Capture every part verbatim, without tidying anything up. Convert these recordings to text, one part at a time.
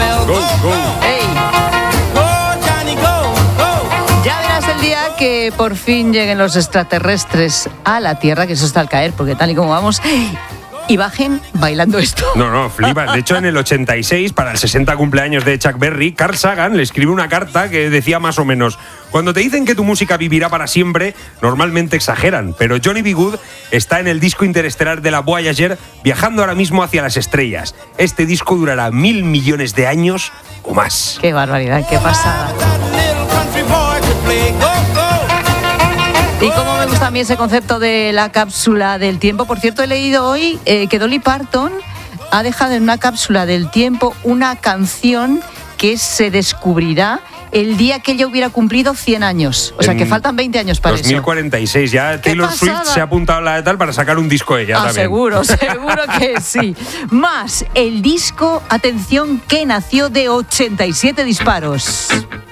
Go, go. ¡Ey! Ya verás el día que por fin lleguen los extraterrestres a la Tierra, que eso está al caer, porque tal y como vamos, y bajen bailando esto. No, no, flipas. De hecho, en el ochenta y seis, para el sesenta cumpleaños de Chuck Berry, Carl Sagan le escribe una carta que decía más o menos: cuando te dicen que tu música vivirá para siempre, normalmente exageran, pero Johnny B. Good está en el disco interestelar de la Voyager, viajando ahora mismo hacia las estrellas. Este disco durará mil millones de años o más. ¡Qué barbaridad, qué pasada! Y cómo me gusta a mí ese concepto de la cápsula del tiempo. Por cierto, he leído hoy eh, que Dolly Parton ha dejado en una cápsula del tiempo una canción que se descubrirá el día que ella hubiera cumplido cien años. O sea, En que faltan veinte años para dos mil cuarenta y seis. Ya Taylor pasada! Swift se ha apuntado a la de tal para sacar un disco ella Ah, también. seguro, seguro que sí. Más, el disco, atención, que nació de ochenta y siete disparos.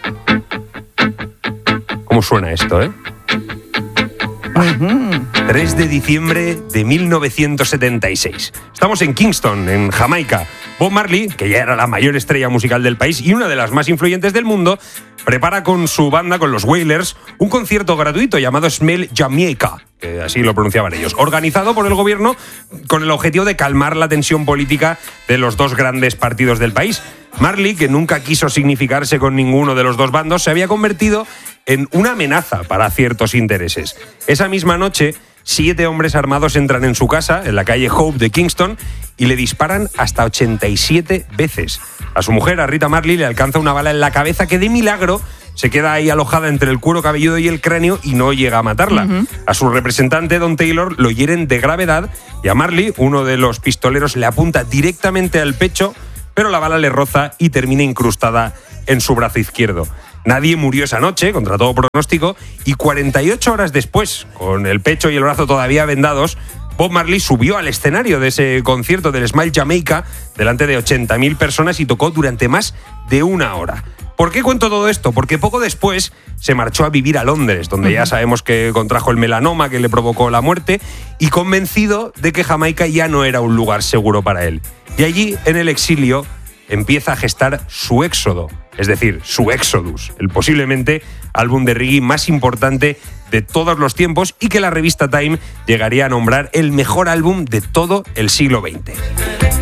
¿Cómo suena esto, eh? Uh-huh. tres de diciembre de mil novecientos setenta y seis. Estamos en Kingston, en Jamaica. Bob Marley, que ya era la mayor estrella musical del país y una de las más influyentes del mundo, prepara con su banda, con los Wailers, un concierto gratuito llamado Smell Jamaica, que así lo pronunciaban ellos, organizado por el gobierno con el objetivo de calmar la tensión política de los dos grandes partidos del país. Marley, que nunca quiso significarse con ninguno de los dos bandos, se había convertido en una amenaza para ciertos intereses. Esa misma noche, siete hombres armados entran en su casa, en la calle Hope de Kingston, y le disparan hasta ochenta y siete veces. A su mujer, a Rita Marley, le alcanza una bala en la cabeza que de milagro se queda ahí alojada entre el cuero cabelludo y el cráneo y no llega a matarla. Uh-huh. A su representante, Don Taylor, lo hieren de gravedad y a Marley, uno de los pistoleros, le apunta directamente al pecho, pero la bala le roza y termina incrustada en su brazo izquierdo. Nadie murió esa noche, contra todo pronóstico, y cuarenta y ocho horas después, con el pecho y el brazo todavía vendados, Bob Marley subió al escenario de ese concierto del Smile Jamaica delante de ochenta mil personas y tocó durante más de una hora. ¿Por qué cuento todo esto? Porque poco después se marchó a vivir a Londres, donde ya sabemos que contrajo el melanoma que le provocó la muerte, y convencido de que Jamaica ya no era un lugar seguro para él. Y allí, en el exilio, empieza a gestar su éxodo, es decir, su Exodus, el posiblemente álbum de reggae más importante de todos los tiempos y que la revista Time llegaría a nombrar el mejor álbum de todo el siglo veinte.